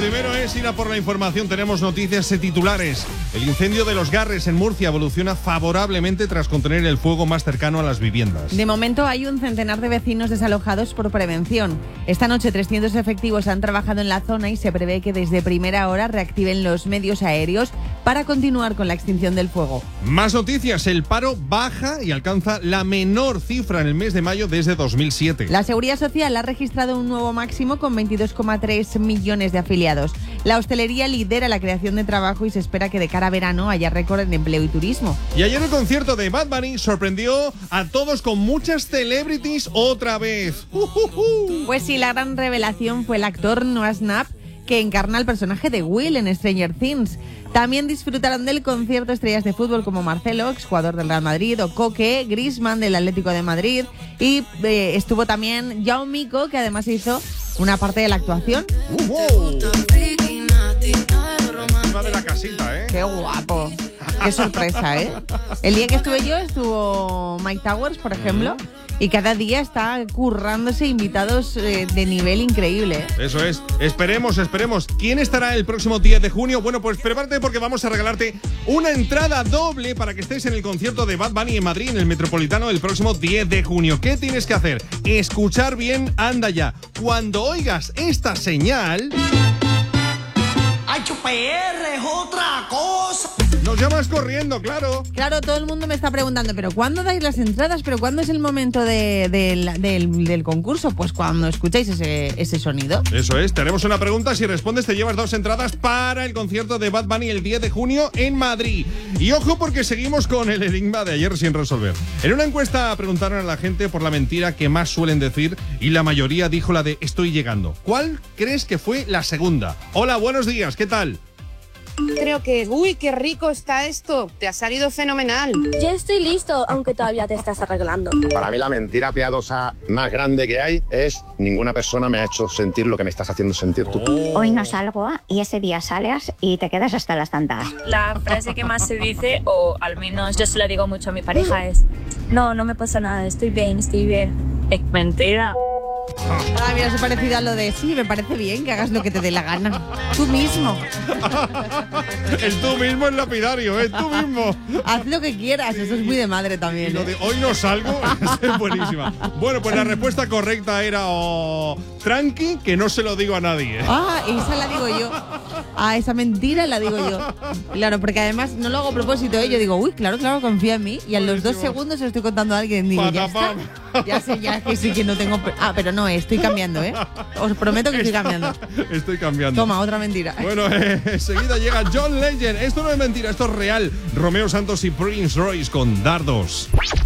primero es ir a por la información. Tenemos noticias titulares. El incendio de Los Garres en Murcia evoluciona favorablemente tras contener el fuego más cercano a las viviendas. De momento hay un centenar de vecinos desalojados por prevención. Esta noche 300 efectivos han trabajado en la zona y se prevé que desde primera hora reactiven los medios aéreos para continuar con la extinción del fuego. Más noticias. El paro baja y alcanza la menor cifra en el mes de mayo desde 2007. La Seguridad Social ha registrado un nuevo máximo con 22,3 millones de afiliados. La hostelería lidera la creación de trabajo y se espera que de cara a verano haya récord en empleo y turismo. Y ayer el concierto de Bad Bunny sorprendió a todos con muchas celebrities otra vez. Pues sí, la gran revelación fue el actor Noah Schnapp, que encarna el personaje de Will en Stranger Things. También disfrutaron del concierto estrellas de fútbol como Marcelo, exjugador del Real Madrid, o Coque, Griezmann del Atlético de Madrid, y estuvo también Jaume Mico, que además hizo una parte de la actuación. Encima de la casita, ¿eh? ¡Qué guapo! ¡Qué sorpresa, eh! El día que estuve yo estuvo Mike Towers, por ejemplo, y cada día está currándose invitados de nivel increíble. Eso es. Esperemos. ¿Quién estará el próximo 10 de junio? Bueno, pues prepárate porque vamos a regalarte una entrada doble para que estés en el concierto de Bad Bunny en Madrid, en el Metropolitano, el próximo 10 de junio. ¿Qué tienes que hacer? Escuchar bien, anda ya. Cuando oigas esta señal... HPR es otra cosa. Nos llamas corriendo, claro. Claro, todo el mundo me está preguntando, ¿pero cuándo dais las entradas? ¿Pero cuándo es el momento del concurso? Pues cuando escuchéis ese sonido. Eso es, te haremos una pregunta. Si respondes, te llevas 2 entradas para el concierto de Bad Bunny el 10 de junio en Madrid. Y ojo, porque seguimos con el enigma de ayer sin resolver. En una encuesta preguntaron a la gente por la mentira que más suelen decir y la mayoría dijo la de estoy llegando. ¿Cuál crees que fue la segunda? Hola, buenos días, ¿qué tal? Creo que, uy, qué rico está esto. Te ha salido fenomenal. Ya estoy listo, aunque todavía te estás arreglando. Para mí la mentira piadosa más grande que hay es ninguna persona me ha hecho sentir lo que me estás haciendo sentir tú. Hoy no salgo y ese día sales y te quedas hasta las tantas. La frase que más se dice, o al menos yo se la digo mucho a mi pareja, es: no me pasa nada, estoy bien. Es mentira. Ah, mira, es parecido a lo de sí, me parece bien que hagas lo que te dé la gana. Tú mismo. El tú mismo es lapidario, ¿eh? Tú mismo. Haz lo que quieras, eso es muy de madre también. Y lo de hoy no salgo es buenísima. Bueno, pues la respuesta correcta era tranqui, que no se lo digo a nadie, ¿eh? Ah, esa la digo yo. Ah, esa mentira la digo yo. Claro, porque además no lo hago a propósito, ¿eh? Yo digo, uy, claro, confía en mí. Y a los 2 segundos se lo estoy contando a alguien. Digo, ya está. Ya sé, ya que sí que no tengo... Ah, pero no, estoy cambiando, ¿eh? Os prometo que estoy cambiando. Estoy cambiando. Toma, otra mentira. Bueno, enseguida llega John Legend. Esto no es mentira, esto es real. Romeo Santos y Prince Royce con Dardos.